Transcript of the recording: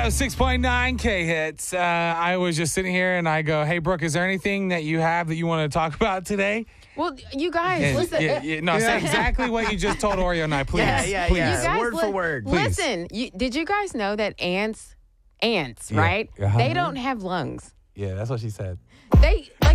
106.9 K Hits. I was just sitting here and I go, hey, Brooke, is there anything that you have that you want to talk about today? Well, you guys, listen. Say exactly what you just told Oreo and I, please. Yeah. Please. You guys, Word for word. Please. Listen, did you guys know that ants, right? Uh-huh. They don't have lungs. Yeah, that's what she said. They